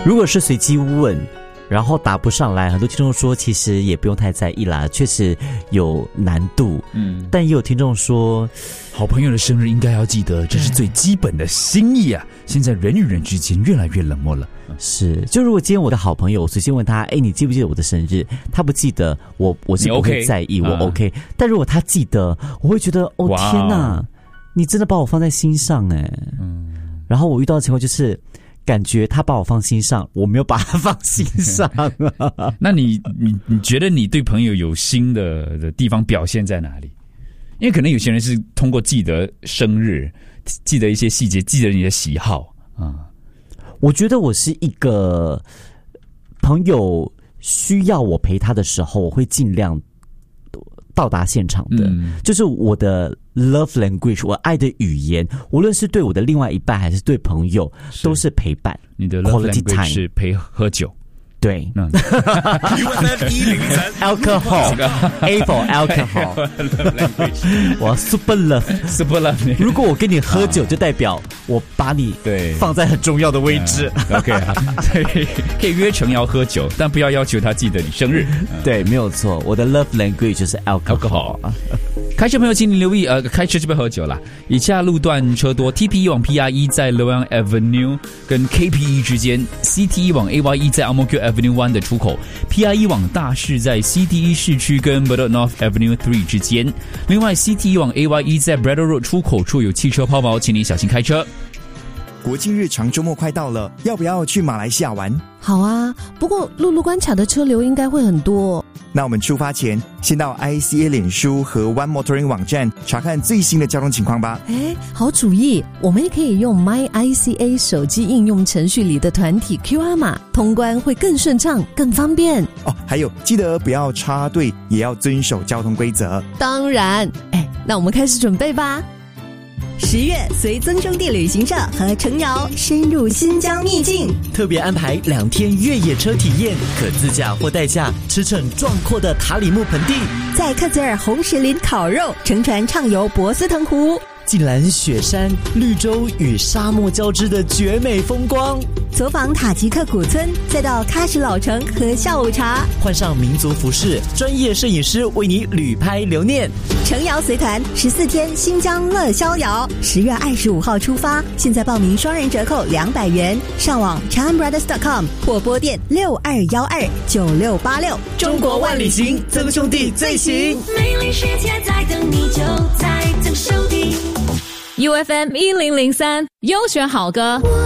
如果是随机问然后答不上来，很多听众说其实也不用太在意啦，确实有难度。但也有听众说好朋友的生日应该要记得，这是最基本的心意啊！现在人与人之间越来越冷漠了。 是，就如果今天我的好朋友，我随便问他，你记不记得我的生日？他不记得，我是不会在意，我 OK。但如果他记得，我会觉得天哪，你真的把我放在心上然后我遇到的情况就是，感觉他把我放心上，我没有把他放心上那你觉得你对朋友有心的地方表现在哪里？因为可能有些人是通过记得生日，记得一些细节，记得你的喜好我觉得我是一个朋友需要我陪他的时候，我会尽量到达现场的。就是我的 love language， 我爱的语言，无论是对我的另外一半还是对朋友，都是陪伴。 你的 love language 是陪喝酒。 对，alcohol A for alcohol 我 super love 如果我跟你喝酒，就代表我把你放在很重要的位置。 OK 可以约程瑶喝酒，但不要要求他记得你生日。 对，没有错，我的 love language 就是 alcohol。 开车朋友请你留意，开车就不要喝酒啦。以下路段车多 ，TPE 往 PRE 在 Loyang Avenue 跟 KPE 之间 ，CTE 往 AYE 在 Ang Mo Kio Avenue 1的出口 ，PRE 往大市在 CTE 市区跟 Bedok North Avenue 3之间。另外 CTE 往 AYE 在 Braddell Road 出口处有汽车抛锚，请你小心开车。 国庆日长周末快到了，要不要去马来西亚玩？ 好啊，不过陆路关卡的车流应该会很多。 那我们出发前，先到 ICA 脸书和 One Motoring 网站查看最新的交通情况吧。 好主意，我们也可以用 MyICA 手机应用程序里的团体 QR 码，通关会更顺畅、更方便。 还有记得不要插队，也要遵守交通规则。 当然，那我们开始准备吧。 10月，随增中地旅行社和程瑶深入新疆秘境， 特别安排2天越野车体验，可自驾或代驾，驰骋壮阔的塔里木盆地， 在克孜尔红石林烤肉，乘船畅游博斯腾湖， 近览雪山、绿洲与沙漠交织的绝美风光， 走访塔吉克古村，再到喀什老城喝下午茶， 换上民族服饰，专业摄影师为你旅拍留念。 程瑶随团14天新疆乐逍遥，10月25号出发，现在报名双人折扣200元，上网 ChanBrothers.com 或拨电62129686。 中国万里行，曾兄弟最行， 美丽世界在等你，就在曾兄弟。 UFM 1003优选好歌。